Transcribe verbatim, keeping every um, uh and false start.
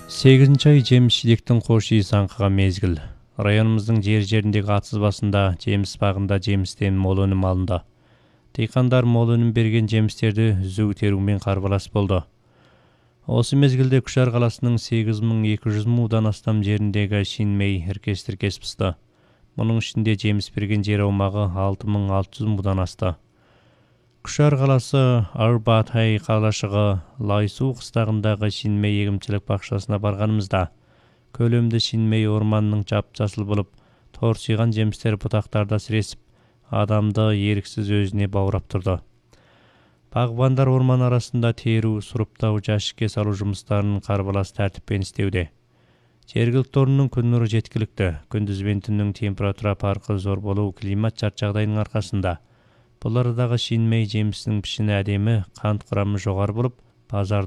сегизинчи ай жемиш-жидектин кош ийиси аңкыган мезгил. Районумуздун жер-жериндеги атсыз басында, жемис багында жемистен мол өнүм алынды. Дыйкандар мол өнүм берген жемистерди үзүү терүүмен карбалас болду. Осы мезгилде Кушар каласынын сегиз миң эки жүз муудан астам жериндеги Шинмей эркеш-тиркеш пысты. Мунун ичинде жемис берген жер аумагы алты миң алты жүз муудан асты. Кушар каласы Арбатай калашыгы Лайсуу кыстагындагы Шинмей эгимчилик бакчасына барганымызда, көлөмдө Шинмей орманынын жап-жасыл болуп, торсуйган жемистер бутактарда сиресип, адамды эриксиз өзүнө баурап турду. Багбандар орман арасында терүү, суруптау, жашикке салуу жумуштарын карбалас тартиппен иштеуде. Жергиликтүү орунун күн нуру жеткиликтүү, күндүз менен түндүн температура паркы зор болуу климат шарт жагдайынын аркасында бул арадагы Шинмей жемисинин пишини адеми, кант курамы жогору болуп, базар